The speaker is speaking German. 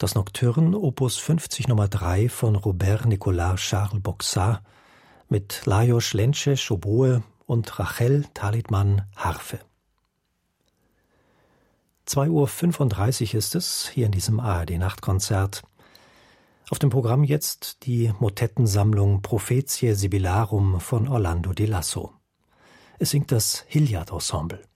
Das Nocturne Opus 50 Nummer 3 von Robert Nicolas Charles Boxart mit Lajos Lences Oboe und Rachel Talitman Harfe. 2:35 Uhr ist es, hier in diesem ARD-Nachtkonzert. Auf dem Programm jetzt die Motettensammlung Prophetiae Sibillarum von Orlando di Lasso. Es singt das Hilliard Ensemble.